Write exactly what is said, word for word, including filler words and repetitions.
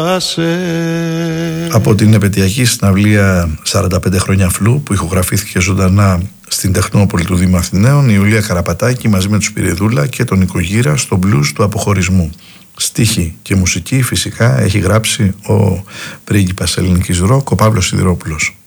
Από την επαιτειακή συναυλία σαράντα πέντε χρόνια φλού που ηχογραφήθηκε ζωντανά στην Τεχνόπολη του Δήμου Αθηναίων, η Ιουλία Καραπατάκη μαζί με τους Πυριδούλα και τον Νίκο Γύρα στο μπλουζ του αποχωρισμού. Στίχη και μουσική φυσικά έχει γράψει ο πρίγκιπας ελληνικής ροκ, ο Παύλος Σιδηρόπουλος.